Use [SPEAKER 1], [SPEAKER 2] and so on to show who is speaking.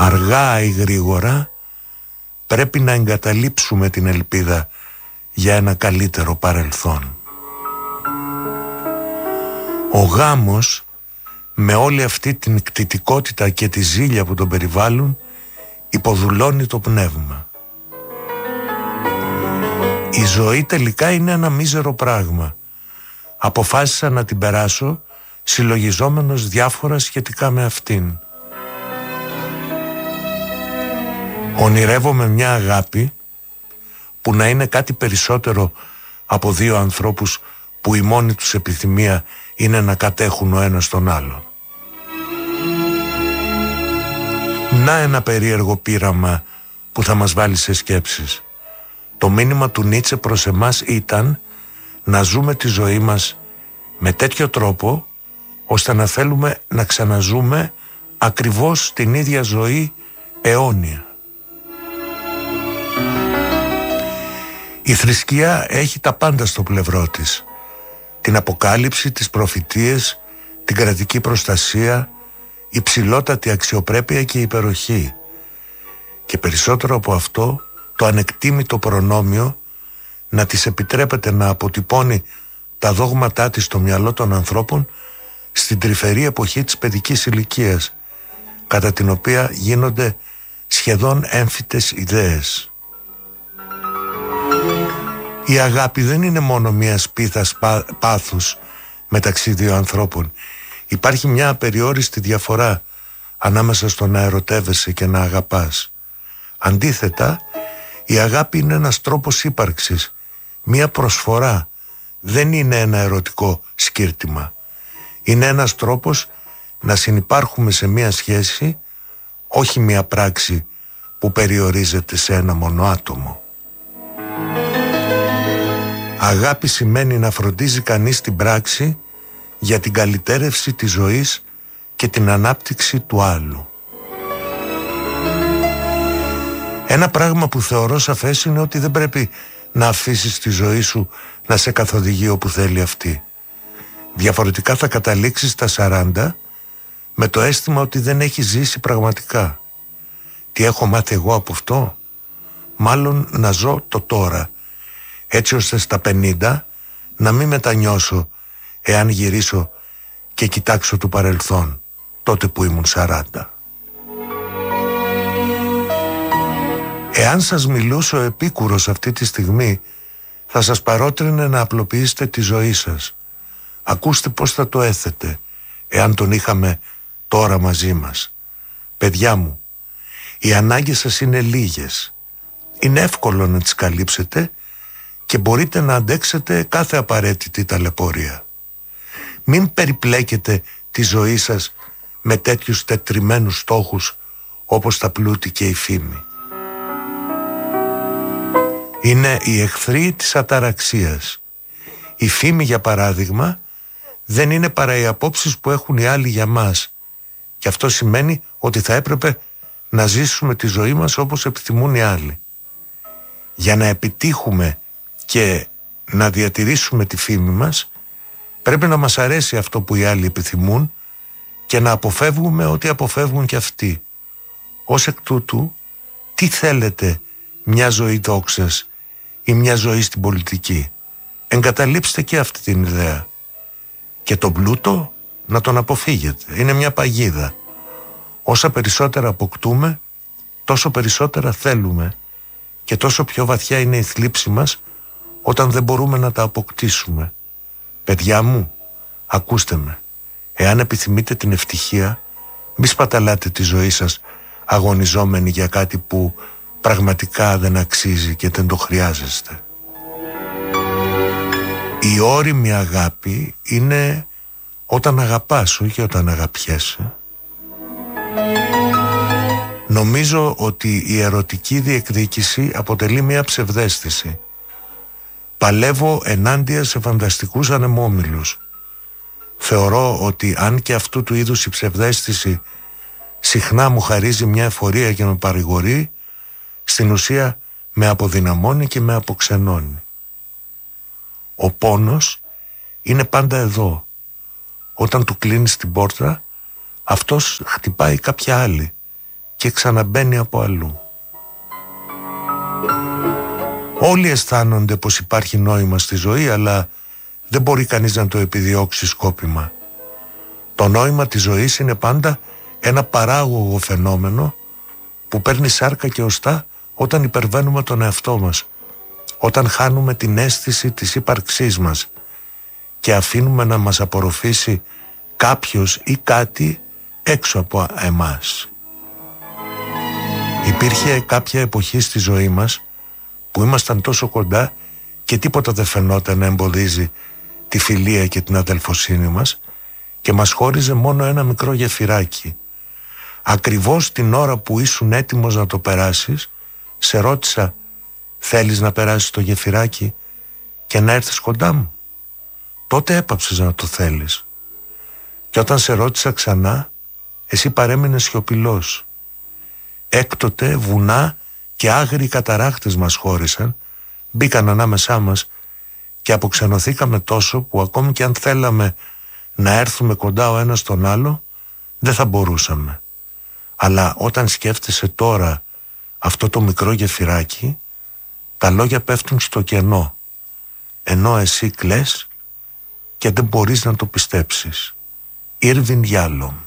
[SPEAKER 1] Αργά ή γρήγορα πρέπει να εγκαταλείψουμε την ελπίδα για ένα καλύτερο παρελθόν. Ο γάμος, με όλη αυτή την κτητικότητα και τη ζήλια που τον περιβάλλουν, υποδουλώνει το πνεύμα. Η ζωή τελικά είναι ένα μίζερο πράγμα. Αποφάσισα να την περάσω συλλογιζόμενος διάφορα σχετικά με αυτήν. Ονειρεύομαι μια αγάπη που να είναι κάτι περισσότερο από δύο ανθρώπους που η μόνη τους επιθυμία είναι να κατέχουν ο ένας τον άλλον. Να ένα περίεργο πείραμα που θα μας βάλει σε σκέψεις. Το μήνυμα του Νίτσε προς εμάς ήταν να ζούμε τη ζωή μας με τέτοιο τρόπο ώστε να θέλουμε να ξαναζούμε ακριβώς την ίδια ζωή αιώνια. Η θρησκεία έχει τα πάντα στο πλευρό της. Την αποκάλυψη, τις προφητείες, την κρατική προστασία, υψηλότατη αξιοπρέπεια και υπεροχή. Και περισσότερο από αυτό, το ανεκτήμητο προνόμιο να της επιτρέπεται να αποτυπώνει τα δόγματά της στο μυαλό των ανθρώπων στην τρυφερή εποχή της παιδικής ηλικίας, κατά την οποία γίνονται σχεδόν έμφυτες ιδέες. Η αγάπη δεν είναι μόνο μια σπίθας πάθους μεταξύ δύο ανθρώπων. Υπάρχει μια απεριόριστη διαφορά ανάμεσα στο να ερωτεύεσαι και να αγαπάς. Αντίθετα, η αγάπη είναι ένας τρόπος ύπαρξης, μια προσφορά. Δεν είναι ένα ερωτικό σκύρτημα. Είναι ένας τρόπος να συνυπάρχουμε σε μια σχέση, όχι μια πράξη που περιορίζεται σε ένα μόνο άτομο. Αγάπη σημαίνει να φροντίζει κανείς την πράξη για την καλυτέρευση της ζωής και την ανάπτυξη του άλλου. Ένα πράγμα που θεωρώ σαφές είναι ότι δεν πρέπει να αφήσεις τη ζωή σου να σε καθοδηγεί όπου θέλει αυτή. Διαφορετικά θα καταλήξεις στα 40 με το αίσθημα ότι δεν έχεις ζήσει πραγματικά. Τι έχω μάθει εγώ από αυτό? Μάλλον να ζω το τώρα, έτσι ώστε στα 50 να μην μετανιώσω εάν γυρίσω και κοιτάξω το παρελθόν, τότε που ήμουν 40. Εάν σας μιλούσε ο Επίκουρος αυτή τη στιγμή, θα σας παρότρινε να απλοποιήσετε τη ζωή σας. Ακούστε πώς θα το έθετε, εάν τον είχαμε τώρα μαζί μας. Παιδιά μου, οι ανάγκες σας είναι λίγες. Είναι εύκολο να τις καλύψετε και μπορείτε να αντέξετε κάθε απαραίτητη ταλαιπωρία. Μην περιπλέκετε τη ζωή σας με τέτοιους τετριμένους στόχους όπως τα πλούτη και η φήμη. Είναι οι εχθροί της αταραξίας. Η φήμη, για παράδειγμα, δεν είναι παρά οι απόψεις που έχουν οι άλλοι για μας, και αυτό σημαίνει ότι θα έπρεπε να ζήσουμε τη ζωή μας όπως επιθυμούν οι άλλοι. Για να επιτύχουμε και να διατηρήσουμε τη φήμη μας, πρέπει να μας αρέσει αυτό που οι άλλοι επιθυμούν και να αποφεύγουμε ό,τι αποφεύγουν και αυτοί. Ως εκ τούτου, τι θέλετε, μια ζωή δόξας ή μια ζωή στην πολιτική? Εγκαταλείψτε και αυτή την ιδέα. Και τον πλούτο να τον αποφύγετε. Είναι μια παγίδα. Όσα περισσότερα αποκτούμε, τόσο περισσότερα θέλουμε, και τόσο πιο βαθιά είναι η θλίψη μας όταν δεν μπορούμε να τα αποκτήσουμε. Παιδιά μου, ακούστε με. Εάν επιθυμείτε την ευτυχία, μη σπαταλάτε τη ζωή σας αγωνιζόμενοι για κάτι που πραγματικά δεν αξίζει και δεν το χρειάζεστε. Η όριμη αγάπη είναι όταν αγαπάς, όχι όταν αγαπιέσαι. Νομίζω ότι η ερωτική διεκδίκηση αποτελεί μια ψευδαίσθηση. Παλεύω ενάντια σε φανταστικούς ανεμόμυλους. Θεωρώ ότι αν και αυτού του είδους η ψευδαίσθηση συχνά μου χαρίζει μια εφορία και με παρηγορεί, στην ουσία με αποδυναμώνει και με αποξενώνει. Ο πόνος είναι πάντα εδώ. Όταν του κλείνεις την πόρτα, αυτός χτυπάει κάποια άλλη και ξαναμπαίνει από αλλού. Όλοι αισθάνονται πως υπάρχει νόημα στη ζωή, αλλά δεν μπορεί κανείς να το επιδιώξει σκόπιμα. Το νόημα της ζωής είναι πάντα ένα παράγωγο φαινόμενο που παίρνει σάρκα και οστά όταν υπερβαίνουμε τον εαυτό μας, όταν χάνουμε την αίσθηση της ύπαρξής μας και αφήνουμε να μας απορροφήσει κάποιος ή κάτι έξω από εμάς. Υπήρχε κάποια εποχή στη ζωή μας που ήμασταν τόσο κοντά και τίποτα δεν φαινόταν να εμποδίζει τη φιλία και την αδελφοσύνη μας και μας χώριζε μόνο ένα μικρό γεφυράκι. Ακριβώς την ώρα που ήσουν έτοιμος να το περάσεις, σε ρώτησα, θέλεις να περάσεις το γεφυράκι και να έρθεις κοντά μου? Τότε έπαψες να το θέλεις. Και όταν σε ρώτησα ξανά, εσύ παρέμεινες σιωπηλός. Έκτοτε βουνά και άγριοι καταράχτες μας χώρισαν, μπήκαν ανάμεσά μας και αποξενωθήκαμε τόσο που ακόμη και αν θέλαμε να έρθουμε κοντά ο ένας στον άλλο, δεν θα μπορούσαμε. Αλλά όταν σκέφτεσαι τώρα αυτό το μικρό γεφυράκι, τα λόγια πέφτουν στο κενό, ενώ εσύ κλαις και δεν μπορείς να το πιστέψεις. Ήρβιν Γιάλο.